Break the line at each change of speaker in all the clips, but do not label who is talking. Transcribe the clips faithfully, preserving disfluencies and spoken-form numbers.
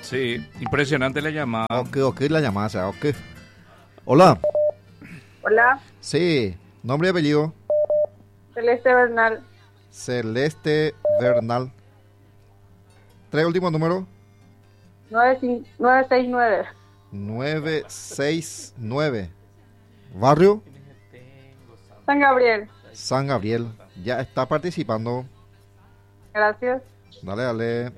Sí, impresionante la llamada.
Ok, ok, la llamada, o sea, ok. Hola.
Hola,
Sí, nombre y apellido.
Celeste Bernal,
Celeste Bernal. Tres últimos números.
nueve seis nueve.
nueve seis nueve. Barrio
San Gabriel,
San Gabriel. Ya está participando.
gracias.
Dale, dale.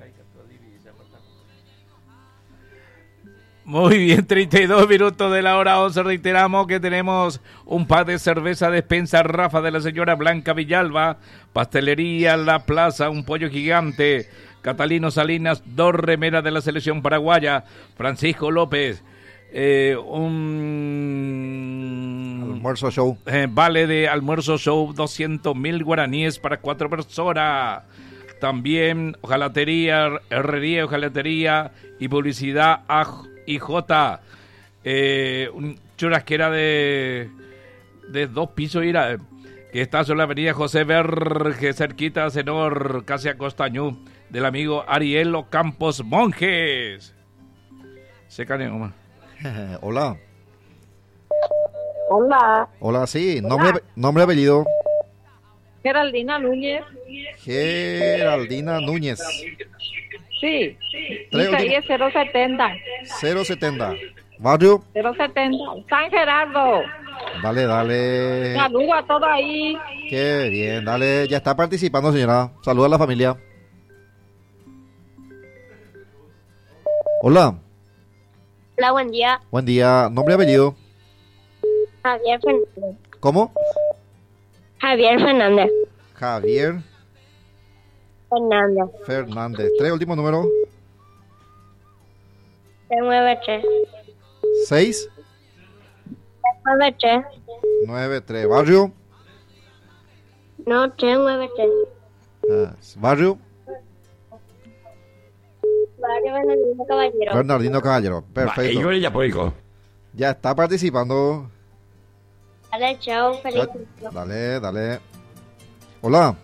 Muy bien, treinta y dos minutos de la hora once. Reiteramos que tenemos un par de cerveza despensa Rafa de la señora Blanca Villalba, pastelería La Plaza, un pollo gigante, Catalino Salinas, dos remeras de la selección paraguaya, Francisco López, eh, un
almuerzo show,
eh, vale de almuerzo show, doscientos mil guaraníes para cuatro personas. También hojalatería, herrería, hojalatería y publicidad A I J, eh, un churrasquera de, de dos pisos, ira, que está sobre la avenida José Verge, cerquita de Senor, casi a Costañú, del amigo Ariel Campos Monjes. Se caneo, man.
Hola.
Hola,
Hola, sí. Nombre, nombre apellido.
Geraldina Núñez.
Geraldina Núñez.
Sí,
Tres
mi serie es cero setenta.
cero setenta. Barrio.
cero setenta. San Gerardo.
Dale, dale.
Saludo a todos ahí.
Qué bien, dale. Ya está participando, señora. Saluda a la familia. Hola.
Hola, buen día.
Buen día. Nombre y apellido.
Javier Fernández.
¿Cómo?
Javier Fernández.
Javier
Fernández.
Fernández. Tres últimos números.
tres nueve tres.
seis
nueve tres.
nueve tres. Barrio.
No, tres nueve tres.
Ah, barrio.
Barrio Bernardino Caballero.
Bernardino Caballero. Perfecto.
ya por
Ya está participando.
Dale, chao, feliz.
Dale, dale. Hola.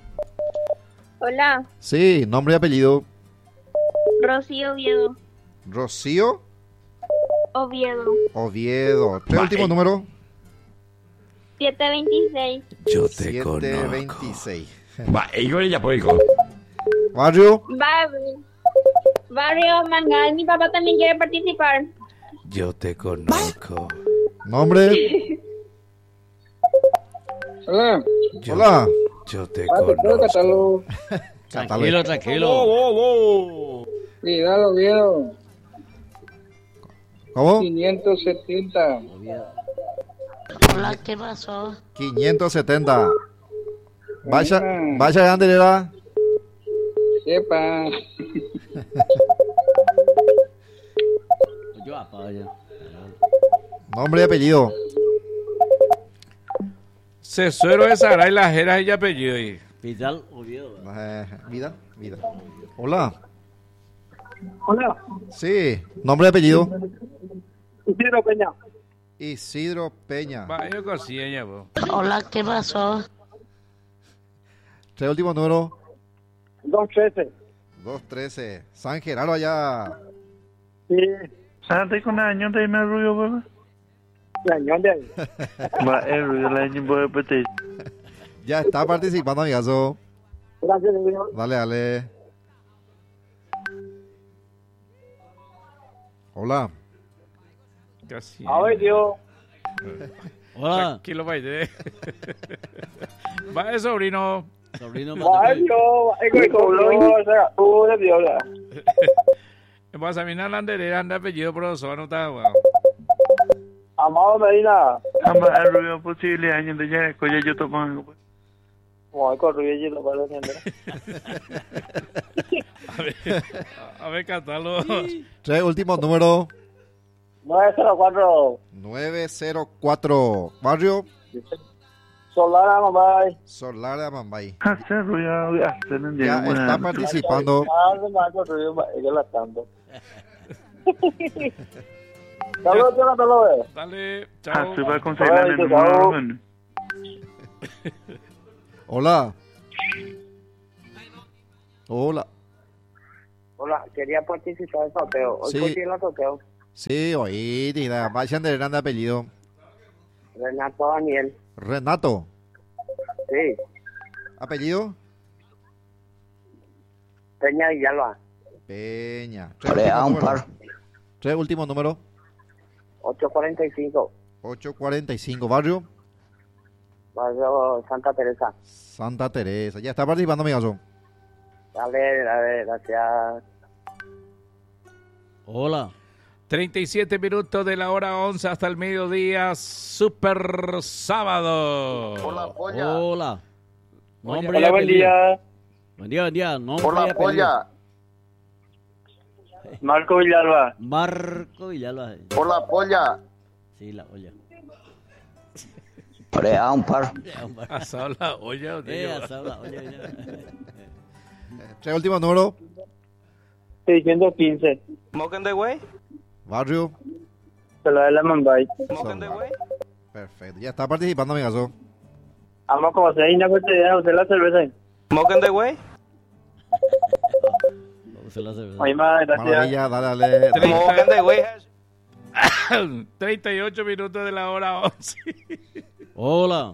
Hola,
Sí, nombre y apellido.
Rocío Oviedo.
Rocío
Oviedo.
Oviedo. Tres
Va,
últimos
eh.
números.
siete veintiséis.
Yo te
siete
conozco.
veintiséis.
Va, ya por
Barrio.
Barrio. Barrio Mangal, mi papá también quiere participar.
Yo te conozco.
Nombre.
Hola.
Yo,
Hola.
yo te
Ah, te puedo
conozco.
catarlo.
Cántale.
tranquilo.
Vidal Oviedo.
¿Cómo?
quinientos setenta.
Hola, ¿qué pasó?
quinientos setenta. Vaya,
Ah.
vaya grande le da.
Sepa.
Nombre y apellido.
Cesuero de Saray, las jeras y apellido. ahí.
Vidal Oviedo.
Eh, vida, vida. Hola.
Hola.
Sí, nombre y apellido.
Isidro Peña.
Isidro Peña.
Va, yo cosí ella, po.
Hola, ¿qué pasó?
Tres últimos números.
dos trece.
dos trece. San Gerardo allá.
Sí.
Sante con año de me ruido, bebé.
Cañón de ahí.
Va, el ruido la año puede pedir.
Ya está participando, amigazo.
Gracias, señor.
Dale, dale. Hola.
Casi.
A ver, Dios.
Hola,
Tranquilo, baile. Va, eh, sobrino.
sobrino
A ver,
Mateo.
Dios. Es que coló, o sea, tú de Dios.
Vas a mirar la anderera, anda apellido, pero eso no está, weón.
Amado Medina.
Jamás el ruido posible año de ya, coño, yo tomo.
Como hay corrido y lo para haciendo.
A ver, a ver, catalo.
Tres últimos números.
nueve cero cuatro.
nueve cero cuatro. Barrio.
Solara, mamá.
Solar de Amambay.
Hace ruido, hace en
Ya está participando.
Ah, no me ha corrido, ella la tanto. Saludos, tío, no te lo veo.
Dale, chao.
Hace va con Ceilán en el mundo.
Hola. Hola.
Hola, quería participar del sorteo. Hoy
Sí.
fue el sorteo.
Sí, oí, tira. Vayan de grande apellido.
Renato Daniel.
Renato.
Sí.
¿Apellido?
Peña Villalba.
Peña. Tres últimos números. Tres últimos números.
ocho cuarenta y cinco.
ocho cuarenta y cinco. ¿Barrio?
Barrio Santa Teresa.
Santa Teresa. Ya está participando, amigazo.
Dale, dale, gracias.
Hola.
treinta y siete minutos de la hora once hasta el mediodía, Super Sábado.
Hola, polla.
Hola. Nombre y
Hola, buen
apellido.
día.
Buen día, buen día. Nombre y
Hola,
apellido.
polla.
Marco Villalba.
Marco Villalba.
Hola, polla.
Sí, la olla.
Orea, un par.
¿Asado la olla?
Eh, asado la olla.
Tres últimos números.
seiscientos quince.
Smoking the way.
Barrio.
Solar de la Mumbai.
Smoking the way.
Perfecto. Ya está participando, amigazo.
Vamos como se una oportunidad de usar la cerveza.
Smoking the way.
Vamos a la cerveza.
Ay, más, gracias.
Maravilla, dale, dale.
Smoking the way.
treinta y ocho minutos de la hora once.
Hola.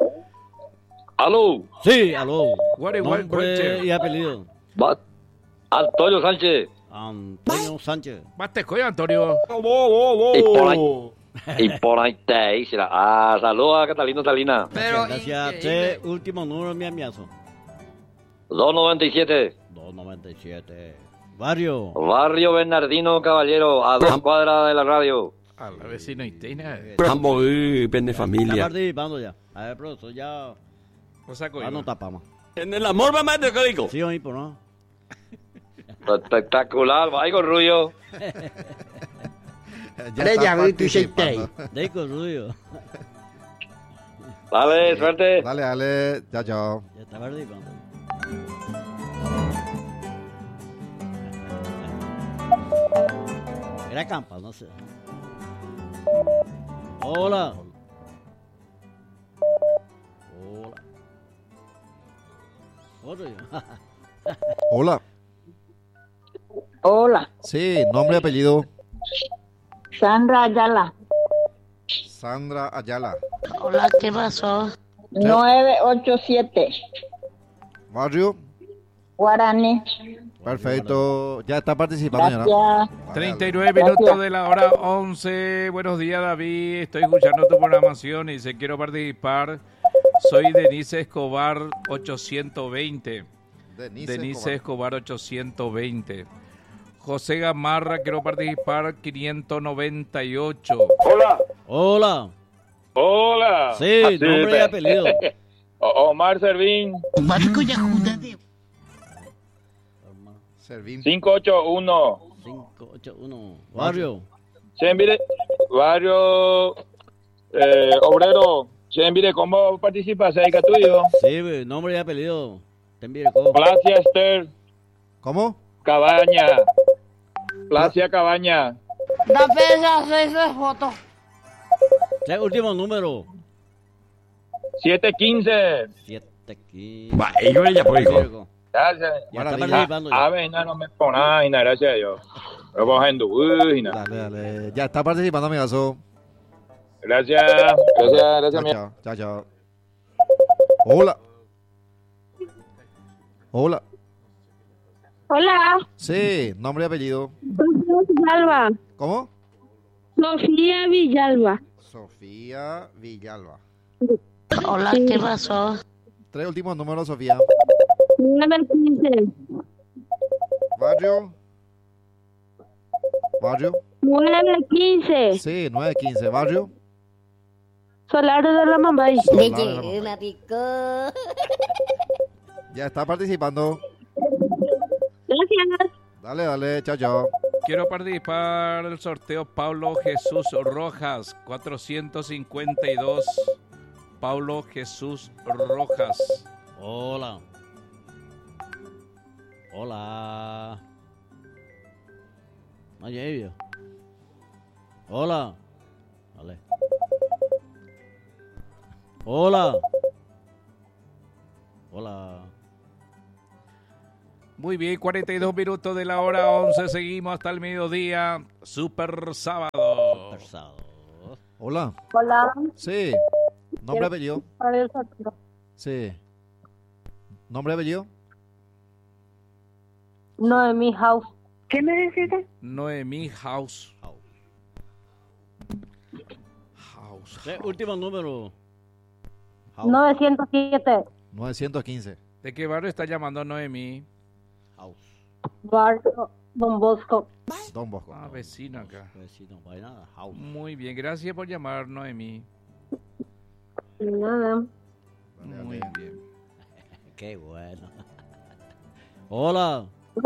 Aló.
Sí, aló.
What is what
Nombre
question?
y apellido.
Va- Antonio Sánchez.
Antonio Sánchez.
Más te coño, Antonio.
Y por ahí, y por ahí te dice la- Ah, saludos a Catalina Talina.
Gracias. Gracias. Tres últimos números, mi amiazo.
dos noventa y siete.
dos noventa y siete. Barrio.
Barrio Bernardino Caballero, a dos cuadras de la radio.
A la vecina Itina.
Vamos, pende
Está
familia.
participando ya. A ver, profesor, ya.
O sea,
Ya no tapamos.
En el amor, mamá, te digo.
Sí, oí, por no.
Espectacular, va ahí con Rullo.
Ya está participando.
De ahí con Rubio.
Dale, suerte.
Dale, dale. Chao, chao.
Ya está participando. Era campa, no sé. Hola. Hola. Otro yo.
Hola.
Hola,
Sí, nombre y apellido.
Sandra Ayala.
Sandra Ayala.
Hola, ¿qué pasó?
nueve ocho siete.
Barrio.
Guaraní.
Perfecto. Ya está participando, señora.
Gracias.
treinta y nueve minutos de la hora once. Buenos días, David. Estoy escuchando tu programación y dice, quiero participar. Soy Denise Escobar ochocientos veinte.
Denise,
Denise Escobar ochocientos veinte. José Gamarra, quiero participar quinientos noventa y ocho.
Hola.
Hola.
Hola.
Sí,
Así,
nombre y
pe-
apellido.
O- Omar Servín.
Servín.
cinco ocho uno.
cinco ocho uno. Barrio.
Siempre, barrio eh, obrero. Siempre, ¿cómo participas ahí, tuyo?
Sí, ve, nombre y apellido. Te envío el codo.
Placia Esther
¿Cómo?
Cabaña. Placia Cabaña.
Da pesa, seis fotos.
Tres últimos números.
siete quince.
Siete aquí.
Va, ellos ya por hijo.
Gracias.
Ya está
Maravilla.
participando ya.
A ver, no, no me ponáis, nada, gracias a Dios. Lo cogiendo, uy, nada.
Dale, dale. Ya está participando, amigazo.
Gracias, gracias, gracias,
Chao,
mi
chao, chao, chao. Hola. Hola.
Hola,
Sí, nombre y apellido.
Villalba.
¿Cómo?
Sofía Villalba.
Sofía Villalba.
Hola, ¿qué pasó?
Tres últimos números, Sofía.
nueve quince.
Barrio. Barrio.
nueve quince.
Sí, nueve quince. Barrio.
Solares de la Mambay.
Solar de la Mamba. Ya está participando.
Gracias.
Dale, dale, chao, chao.
Quiero participar del sorteo Pablo Jesús Rojas, cuatrocientos cincuenta y dos. Pablo Jesús Rojas.
Hola. Hola. Oye, vio. Hola. Vale. Hola. Hola.
Muy bien, cuarenta y dos minutos de la hora once. Seguimos hasta el mediodía. Super sábado.
Super sábado.
Hola.
Hola.
Sí. Nombre, apellido.
Para el sorteo.
Sí. Nombre, apellido.
Noemi House.
¿Qué me decís?
Noemí House. House.
Sí, último número.
novecientos siete.
novecientos quince.
¿De qué barrio está llamando Noemí?
House.
Barrio Don Bosco.
Don Bosco.
Ah, vecino acá.
Vecino, no hay nada. House.
Muy bien, gracias por llamar, Noemí.
Nada.
Muy bien.
Qué bueno. Hola.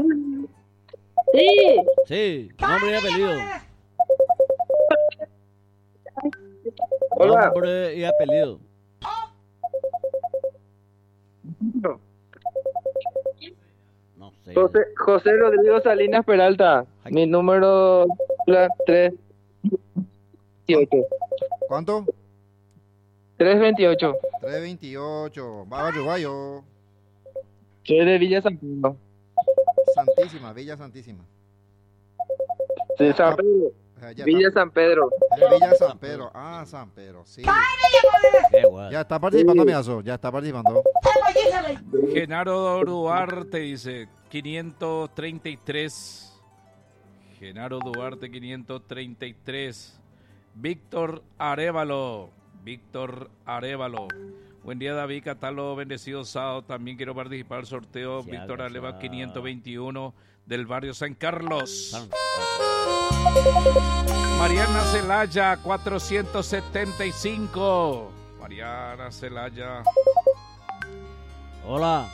Sí.
Sí, nombre y apellido.
Hola.
Nombre y apellido. No sé.
José, José Rodrigo Salinas Peralta. Mi número es tres veintiocho.
¿Cuánto?
tres veintiocho.
tres veintiocho. Va, Uruguayo.
Soy de Villa San Pedro.
Santísima, Villa Santísima.
Sí, San Pedro.
Ah, ya
Villa
está.
San Pedro.
Eh, Villa San Pedro. Ah, San Pedro, sí.
Qué bueno.
Ya está participando, amigazo. Ya está participando.
Genaro Duarte dice quinientos treinta y tres. Genaro Duarte quinientos treinta y tres. Víctor Arévalo. Víctor Arévalo. Buen día, David Catalo, bendecido sábado. También quiero participar del sorteo.
Sí,
Víctor
algo,
Arévalo
sábado.
quinientos veintiuno del barrio San Carlos.
San-
Mariana Celaya cuatrocientos setenta y cinco. Mariana Celaya.
Hola.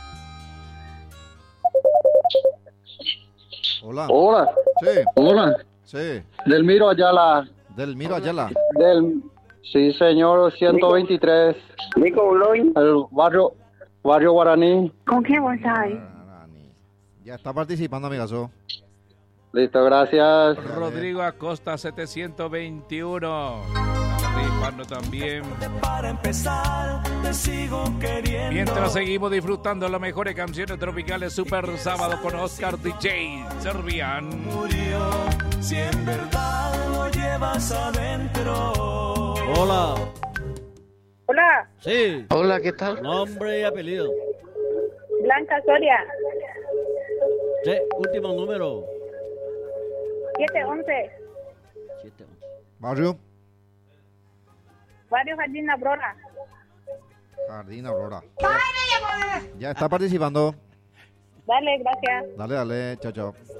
Hola.
Hola.
Sí,
Hola.
sí.
Delmiro Ayala.
Del Miro Ayala.
Del, sí, señor, ciento veintitrés.
Nico Uloy.
El barrio, barrio Guaraní.
¿Con quién vos estás?
Ya está participando, amigazo.
Listo, gracias.
Rodrigo Acosta setecientos veintiuno. Está participando también.
Para empezar, te sigo queriendo.
Mientras seguimos disfrutando las mejores canciones tropicales, Super Sábado con Oscar D J Serbian.
Murió, si en verdad lo llevas adentro.
Hola.
Hola,
Sí.
Hola, ¿qué tal?
Nombre y apellido.
Blanca Soria,
Sí, último número.
siete once.
Siete, once.
Barrio.
Barrio Jardín Aurora.
Jardín Aurora. Ya está participando.
Dale, gracias.
Dale, dale. Chao, chao.